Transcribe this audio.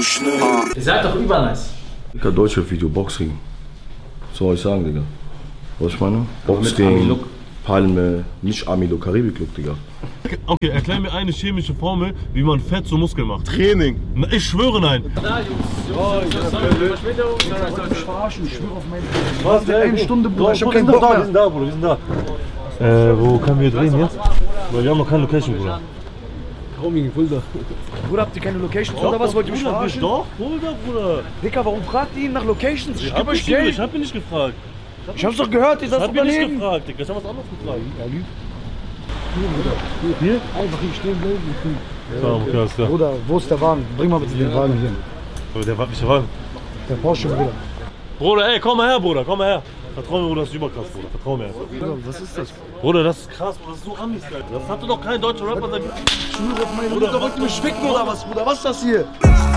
schnell. Ihr seid doch übernice. Digga, Deutschrap-Video, Boxring. Was soll ich sagen, Digga? Was ich meine? Boxring, Palme, nicht Army-Look, Karibik-Look, Digga. Okay, erklär mir eine chemische Formel, wie man Fett zu Muskeln macht. Training. Na, ich schwöre, nein. Na, Jungs, Verspätung. Ich verarschen, ich schwöre auf meine... Was? Eine Stunde, Bruder, ich hab Wir keinen sind Bock da, mehr. wir sind da, Bruder, wir sind da. Wo können wir drehen jetzt? Weil wir haben noch keine Location, Bruder. Roaming, Fulda. Bruder, habt ihr keine Locations oder was? Wollt ihr mich verarschen? Doch, Fulda, Bruder. Digga, warum fragt ihr ihn nach Locations? Ich geb euch Ich Geld. hab ihn nicht gefragt. Ich hab's doch gehört, ihr Ich seid hab ihn nicht Unternehmen. gefragt, Digga. Ich hab was anderes gefragt. Er lügt. Hier? Einfach hier stehen bleiben. Ja, okay, alles klar. Bruder, wo ist der Wagen? Bring mal bitte den Wagen hier. Aber der war nicht der Wagen. Der Porsche, Bruder. Bruder, ey, komm mal her, Bruder, komm mal her. Vertrau mir, Bruder, das ist überkrass, Bruder. Vertrau mir. Bruder, was ist das? Bruder, das ist krass, Bruder, das ist so Amis, Alter. Das hatte doch kein deutscher Rapper seit... Ich schwöre auf meine Mutter, wollt ihr mich ficken oder was, Bruder? Was ist das hier?